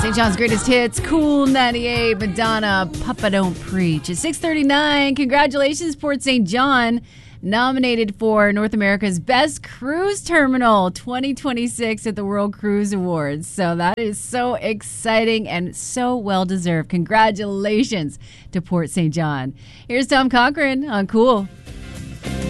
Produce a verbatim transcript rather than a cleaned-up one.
Saint John's Greatest Hits, Cool ninety-eight, Madonna, Papa Don't Preach. At six thirty-nine, congratulations, Port Saint John, nominated for North America's Best Cruise Terminal twenty twenty-six at the World Cruise Awards. So that is so exciting and so well-deserved. Congratulations to Port Saint John. Here's Tom Cochran on Cool.